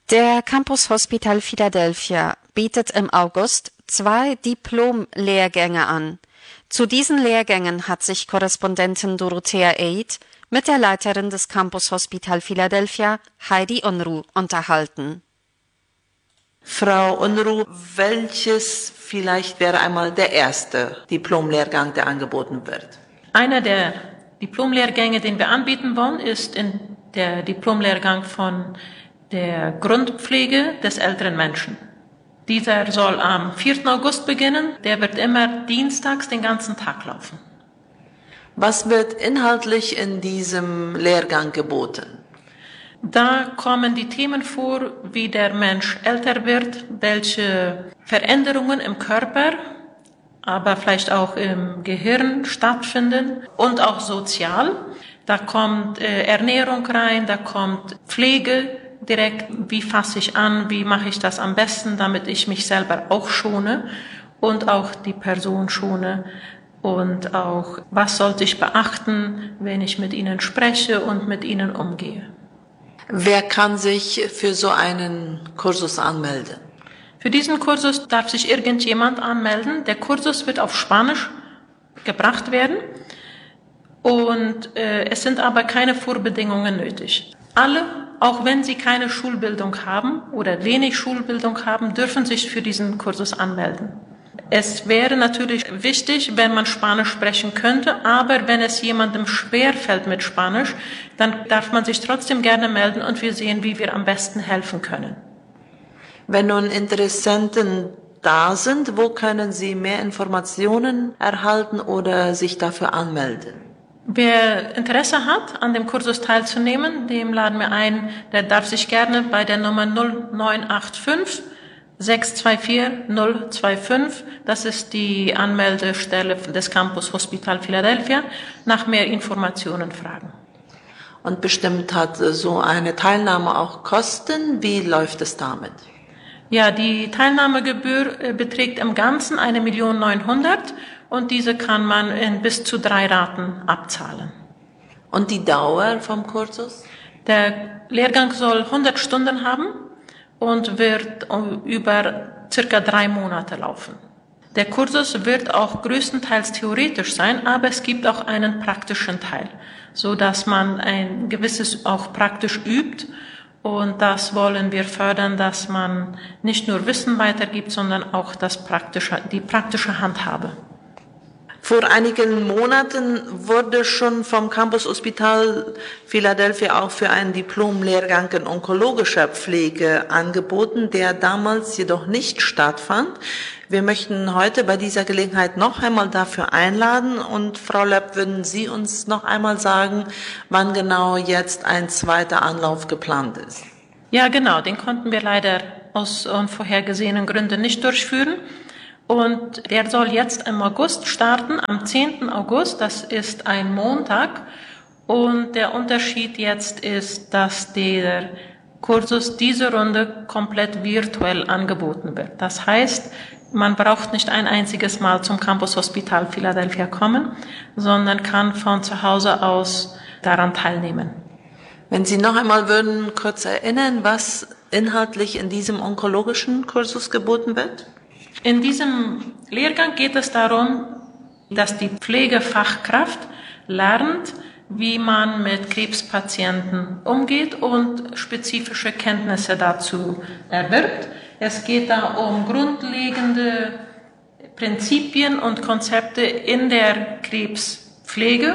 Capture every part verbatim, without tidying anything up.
Der Campus Hospital Philadelphia bietet im August zwei Diplom-Lehrgänge an. Zu diesen Lehrgängen hat sich Korrespondentin Dorothea Eid mit der Leiterin des Campus Hospital Philadelphia, Heidi Unruh, unterhalten. Frau Unruh, welches vielleicht wäre einmal der erste Diplomlehrgang, der angeboten wird? Einer der Diplomlehrgänge, den wir anbieten wollen, ist in der Diplomlehrgang von der Grundpflege des älteren Menschen. Dieser soll am vierten August beginnen. Der wird immer dienstags den ganzen Tag laufen. Was wird inhaltlich in diesem Lehrgang geboten? Da kommen die Themen vor, wie der Mensch älter wird, welche Veränderungen im Körper, aber vielleicht auch im Gehirn stattfinden und auch sozial. Da kommt äh, Ernährung rein, da kommt Pflege direkt, wie fasse ich an, wie mache ich das am besten, damit ich mich selber auch schone und auch die Person schone. Und auch, was sollte ich beachten, wenn ich mit ihnen spreche und mit ihnen umgehe. Wer kann sich für so einen Kursus anmelden? Für diesen Kursus darf sich irgendjemand anmelden. Der Kursus wird auf Spanisch gebracht werden und äh, es sind aber keine Vorbedingungen nötig. Alle, auch wenn sie keine Schulbildung haben oder wenig Schulbildung haben, dürfen sich für diesen Kursus anmelden. Es wäre natürlich wichtig, wenn man Spanisch sprechen könnte, aber wenn es jemandem schwerfällt mit Spanisch, dann darf man sich trotzdem gerne melden und wir sehen, wie wir am besten helfen können. Wenn nun Interessenten da sind, wo können sie mehr Informationen erhalten oder sich dafür anmelden? Wer Interesse hat, an dem Kursus teilzunehmen, dem laden wir ein, der darf sich gerne bei der Nummer null neun acht fünf sechs zwei vier null zwei fünf, das ist die Anmeldestelle des Campus Hospital Philadelphia, nach mehr Informationen fragen. Und bestimmt hat so eine Teilnahme auch Kosten. Wie läuft es damit? Ja, die Teilnahmegebühr beträgt im Ganzen eine Million neunhundert und diese kann man in bis zu drei Raten abzahlen. Und die Dauer vom Kursus? Der Lehrgang soll hundert Stunden haben und wird über circa drei Monate laufen. Der Kursus wird auch größtenteils theoretisch sein, aber es gibt auch einen praktischen Teil, so dass man ein gewisses auch praktisch übt. Und das wollen wir fördern, dass man nicht nur Wissen weitergibt, sondern auch das praktische, die praktische Handhabe. Vor einigen Monaten wurde schon vom Campus Hospital Philadelphia auch für einen Diplomlehrgang in onkologischer Pflege angeboten, der damals jedoch nicht stattfand. Wir möchten heute bei dieser Gelegenheit noch einmal dafür einladen und Frau Löpp, würden Sie uns noch einmal sagen, wann genau jetzt ein zweiter Anlauf geplant ist? Ja, genau, den konnten wir leider aus unvorhergesehenen Gründen nicht durchführen. Und der soll jetzt im August starten, am zehnten August, das ist ein Montag. Und der Unterschied jetzt ist, dass der Kursus diese Runde komplett virtuell angeboten wird. Das heißt, man braucht nicht ein einziges Mal zum Campus Hospital Philadelphia kommen, sondern kann von zu Hause aus daran teilnehmen. Wenn Sie noch einmal würden kurz erinnern, was inhaltlich in diesem onkologischen Kursus geboten wird? In diesem Lehrgang geht es darum, dass die Pflegefachkraft lernt, wie man mit Krebspatienten umgeht und spezifische Kenntnisse dazu erwirbt. Es geht da um grundlegende Prinzipien und Konzepte in der Krebspflege,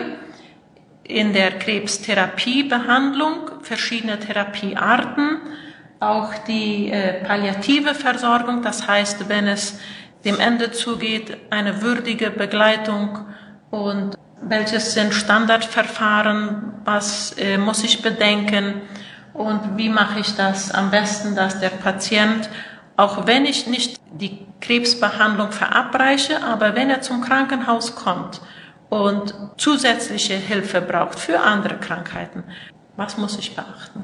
in der Krebstherapiebehandlung, verschiedene Therapiearten, auch die äh, palliative Versorgung, das heißt, wenn es dem Ende zugeht, eine würdige Begleitung und welches sind Standardverfahren, was äh, muss ich bedenken und wie mache ich das am besten, dass der Patient, auch wenn ich nicht die Krebsbehandlung verabreiche, aber wenn er zum Krankenhaus kommt und zusätzliche Hilfe braucht für andere Krankheiten, was muss ich beachten?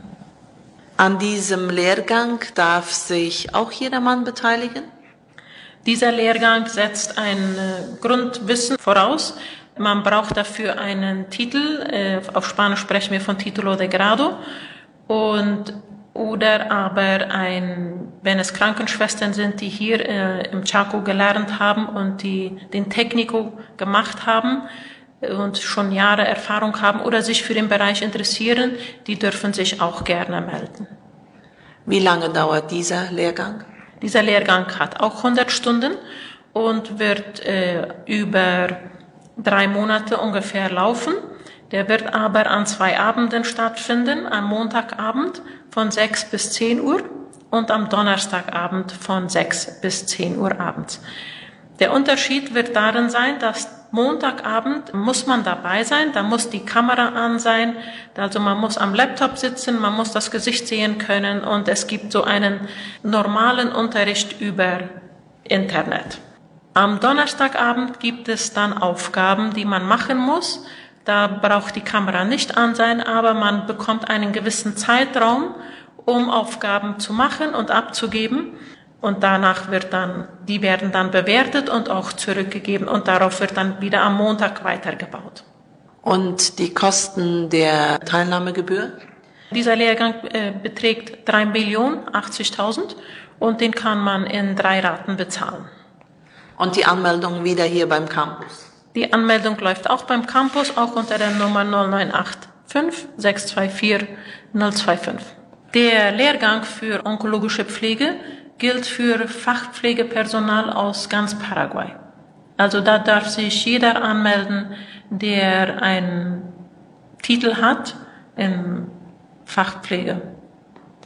An diesem Lehrgang darf sich auch jedermann beteiligen? Dieser Lehrgang setzt ein Grundwissen voraus. Man braucht dafür einen Titel. Auf Spanisch sprechen wir von Título de Grado. Und oder aber ein, wenn es Krankenschwestern sind, die hier äh, im Chaco gelernt haben und die den Technico gemacht haben und schon Jahre Erfahrung haben oder sich für den Bereich interessieren, die dürfen sich auch gerne melden. Wie lange dauert dieser Lehrgang? Dieser Lehrgang hat auch hundert Stunden und wird äh, über drei Monate ungefähr laufen. Der wird aber an zwei Abenden stattfinden, am Montagabend von sechs bis zehn Uhr und am Donnerstagabend von sechs bis zehn Uhr abends. Der Unterschied wird darin sein, dass Montagabend muss man dabei sein, da muss die Kamera an sein, also man muss am Laptop sitzen, man muss das Gesicht sehen können und es gibt so einen normalen Unterricht über Internet. Am Donnerstagabend gibt es dann Aufgaben, die man machen muss. Da braucht die Kamera nicht an sein, aber man bekommt einen gewissen Zeitraum, um Aufgaben zu machen und abzugeben. Und danach wird dann, die werden dann bewertet und auch zurückgegeben und darauf wird dann wieder am Montag weitergebaut. Und die Kosten der Teilnahmegebühr? Dieser Lehrgang äh, beträgt drei Millionen achtzigtausend und den kann man in drei Raten bezahlen. Und die Anmeldung wieder hier beim Campus? Die Anmeldung läuft auch beim Campus, auch unter der Nummer null neun acht fünf sechs zwei vier null zwei fünf. Der Lehrgang für onkologische Pflege gilt für Fachpflegepersonal aus ganz Paraguay. Also da darf sich jeder anmelden, der einen Titel hat in Fachpflege.